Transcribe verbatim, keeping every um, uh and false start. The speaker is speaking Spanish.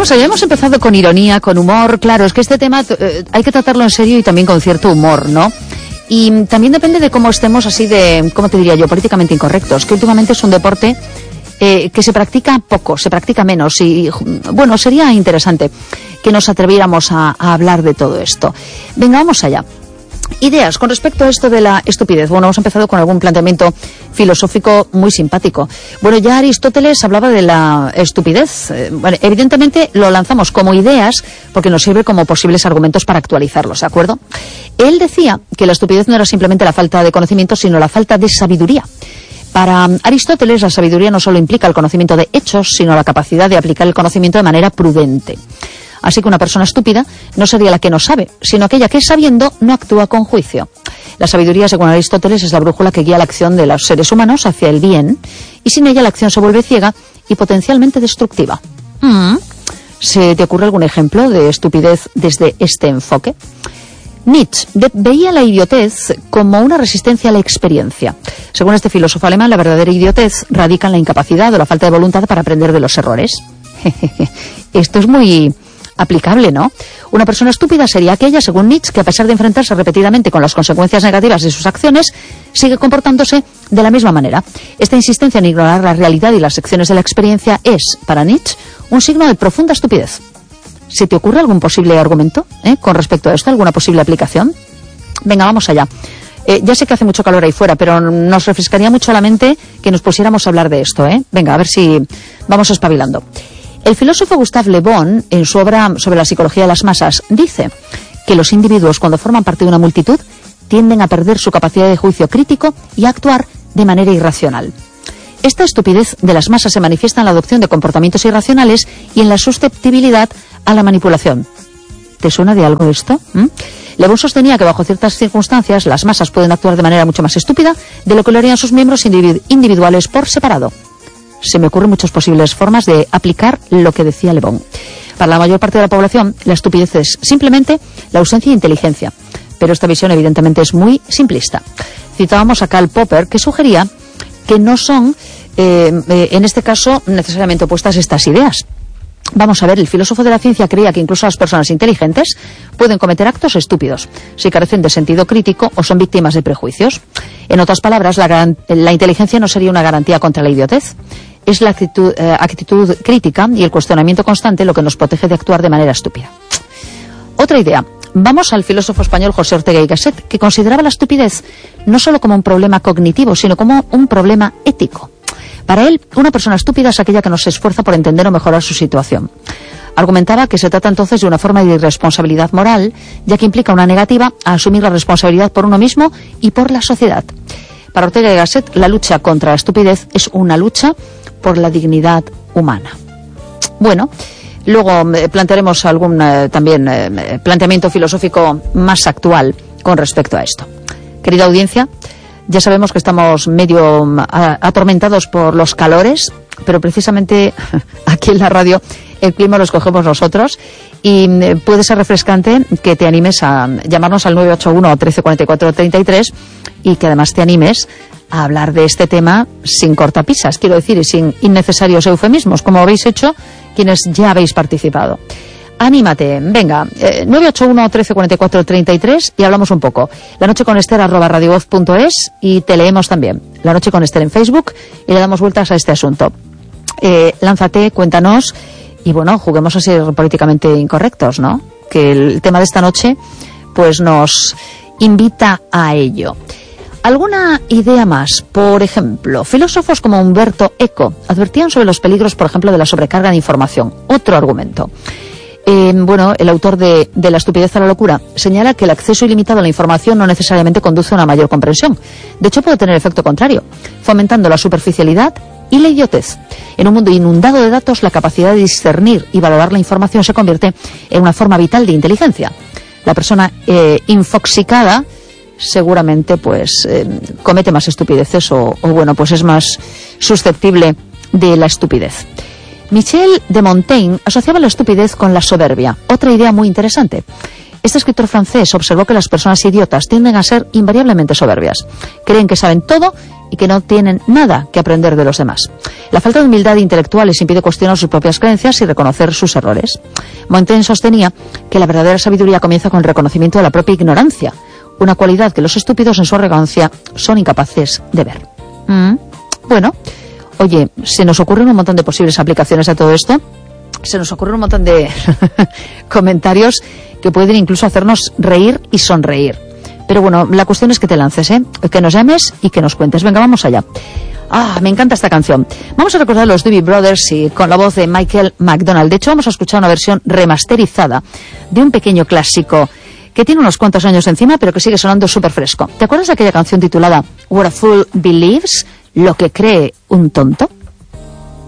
vamos allá, hemos empezado con ironía, con humor. Claro, es que este tema eh, hay que tratarlo en serio y también con cierto humor, ¿no? Y también depende de cómo estemos así de, ¿cómo te diría yo?, políticamente incorrectos, que últimamente es un deporte eh, que se practica poco, se practica menos y, bueno, sería interesante que nos atreviéramos a, a hablar de todo esto. Venga, vamos allá. Ideas con respecto a esto de la estupidez. Bueno, hemos empezado con algún planteamiento filosófico muy simpático. Bueno, ya Aristóteles hablaba de la estupidez. Eh, bueno, evidentemente lo lanzamos como ideas porque nos sirve como posibles argumentos para actualizarlos, ¿de acuerdo? Él decía que la estupidez no era simplemente la falta de conocimiento, sino la falta de sabiduría. Para Aristóteles, la sabiduría no solo implica el conocimiento de hechos, sino la capacidad de aplicar el conocimiento de manera prudente. Así que una persona estúpida no sería la que no sabe, sino aquella que, sabiendo, no actúa con juicio. La sabiduría, según Aristóteles, es la brújula que guía la acción de los seres humanos hacia el bien, y sin ella la acción se vuelve ciega y potencialmente destructiva. ¿Mm? ¿Se te ocurre algún ejemplo de estupidez desde este enfoque? Nietzsche veía la idiotez como una resistencia a la experiencia. Según este filósofo alemán, la verdadera idiotez radica en la incapacidad o la falta de voluntad para aprender de los errores. Esto es muy aplicable, ¿no? Una persona estúpida sería aquella, según Nietzsche, que a pesar de enfrentarse repetidamente con las consecuencias negativas de sus acciones, sigue comportándose de la misma manera. Esta insistencia en ignorar la realidad y las lecciones de la experiencia es, para Nietzsche, un signo de profunda estupidez. ¿Se te ocurre algún posible argumento eh, con respecto a esto? ¿Alguna posible aplicación? Venga, vamos allá. Eh, ya sé que hace mucho calor ahí fuera, pero nos refrescaría mucho la mente que nos pusiéramos a hablar de esto, ¿eh? Venga, a ver si vamos espabilando. El filósofo Gustave Le Bon, en su obra sobre la psicología de las masas, dice que los individuos, cuando forman parte de una multitud, tienden a perder su capacidad de juicio crítico y a actuar de manera irracional. Esta estupidez de las masas se manifiesta en la adopción de comportamientos irracionales y en la susceptibilidad a la manipulación. ¿Te suena de algo esto? ¿Mm? Le Bon sostenía que bajo ciertas circunstancias las masas pueden actuar de manera mucho más estúpida de lo que lo harían sus miembros individu- individuales por separado. Se me ocurren muchas posibles formas de aplicar lo que decía Le Bon. Para la mayor parte de la población, la estupidez es simplemente la ausencia de inteligencia. Pero esta visión evidentemente es muy simplista. Citábamos a Karl Popper, que sugería que no son, eh, eh, en este caso, necesariamente opuestas estas ideas. Vamos a ver, el filósofo de la ciencia creía que incluso las personas inteligentes pueden cometer actos estúpidos si carecen de sentido crítico o son víctimas de prejuicios. En otras palabras, la, la inteligencia no sería una garantía contra la idiotez. Es la actitud, eh, actitud crítica y el cuestionamiento constante lo que nos protege de actuar de manera estúpida. Otra idea. Vamos al filósofo español José Ortega y Gasset, que consideraba la estupidez no solo como un problema cognitivo, sino como un problema ético. Para él, una persona estúpida es aquella que no se esfuerza por entender o mejorar su situación. Argumentaba que se trata entonces de una forma de irresponsabilidad moral, ya que implica una negativa a asumir la responsabilidad por uno mismo y por la sociedad. Para Ortega y Gasset, la lucha contra la estupidez es una lucha por la dignidad humana. Bueno, luego eh, plantearemos algún eh, también eh, planteamiento filosófico más actual con respecto a esto. Querida audiencia, ya sabemos que estamos medio a, atormentados por los calores, pero precisamente aquí en la radio el clima lo escogemos nosotros y eh, puede ser refrescante que te animes a llamarnos al nueve ocho uno, trece cuarenta y cuatro, treinta y tres y que además te animes a hablar de este tema sin cortapisas, quiero decir, y sin innecesarios eufemismos, como habéis hecho quienes ya habéis participado. Anímate, venga, eh, nueve ocho uno, trece cuarenta y cuatro, treinta y tres y hablamos un poco. La noche con Esther arroba radiovoz punto es y te leemos también. La noche con Esther en Facebook y le damos vueltas a este asunto. Eh, lánzate, cuéntanos y bueno, juguemos a ser políticamente incorrectos, ¿no? Que el tema de esta noche pues nos invita a ello. ¿Alguna idea más? Por ejemplo, filósofos como Umberto Eco advertían sobre los peligros, por ejemplo, de la sobrecarga de información. Otro argumento. Eh, bueno, el autor de, de La estupidez a la locura señala que el acceso ilimitado a la información no necesariamente conduce a una mayor comprensión. De hecho, puede tener efecto contrario, fomentando la superficialidad y la idiotez. En un mundo inundado de datos, la capacidad de discernir y valorar la información se convierte en una forma vital de inteligencia. La persona eh, infoxicada seguramente pues eh, comete más estupideces o, o bueno, pues es más susceptible de la estupidez. Michel de Montaigne asociaba la estupidez con la soberbia, otra idea muy interesante. Este escritor francés observó que las personas idiotas tienden a ser invariablemente soberbias. Creen que saben todo y que no tienen nada que aprender de los demás. La falta de humildad intelectual les impide cuestionar sus propias creencias y reconocer sus errores. Montaigne sostenía que la verdadera sabiduría comienza con el reconocimiento de la propia ignorancia, una cualidad que los estúpidos en su arrogancia son incapaces de ver. ¿Mm? Bueno, oye, se nos ocurren un montón de posibles aplicaciones a todo esto. Se nos ocurren un montón de comentarios que pueden incluso hacernos reír y sonreír. Pero bueno, la cuestión es que te lances, ¿eh? Que nos llames y que nos cuentes. Venga, vamos allá. Ah, me encanta esta canción. Vamos a recordar a los Doobie Brothers y con la voz de Michael McDonald. De hecho, vamos a escuchar una versión remasterizada de un pequeño clásico que tiene unos cuantos años encima, pero que sigue sonando súper fresco. ¿Te acuerdas de aquella canción titulada What a Fool Believes? Lo que cree un tonto.